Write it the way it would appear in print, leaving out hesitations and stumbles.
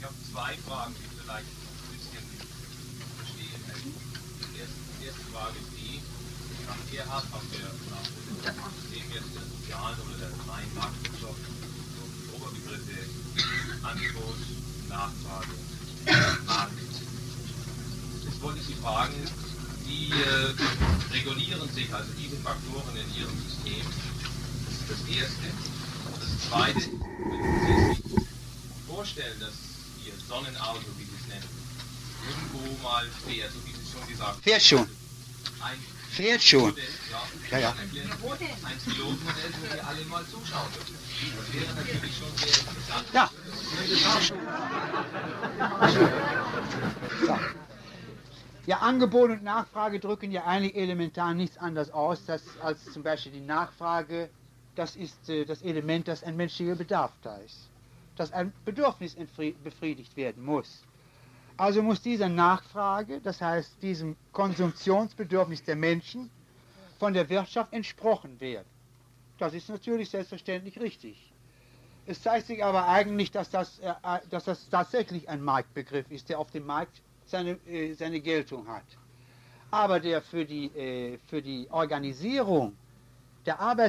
habe zwei Fragen, die vielleicht ein bisschen verstehen helfen. Die erste Frage ist die, nach Gerhard haben wir nach dem System jetzt der sozialen oder der freien Marktwirtschaft so Oberbegriffe Angebot, Nachfrage, Markt. Jetzt wollte ich Sie fragen, wie regulieren sich also diese Faktoren in Ihrem System? Das ist das Erste. Und das Zweite, wenn Sie sich vorstellen, dass Ihr Sonnenauto, wie Sie es nennen, irgendwo mal fährt, so wie Sie schon gesagt haben. Fährt schon. Ein Fährt schon. Modell, Ja. ein Pilotenmodell, wo wir alle mal zuschauen dürfen. Das wäre natürlich schon sehr interessant. Ja. So. Ja, Angebot und Nachfrage drücken ja eigentlich elementar nichts anderes aus, als zum Beispiel die Nachfrage, das ist das Element, das ein menschlicher Bedarf da ist. Dass ein Bedürfnis befriedigt werden muss. Also muss dieser Nachfrage, das heißt diesem Konsumptionsbedürfnis der Menschen, von der Wirtschaft entsprochen werden. Das ist natürlich selbstverständlich richtig. Es zeigt sich aber eigentlich, dass das tatsächlich ein Marktbegriff ist, der auf dem Markt seine Geltung hat. Aber der für die Organisierung der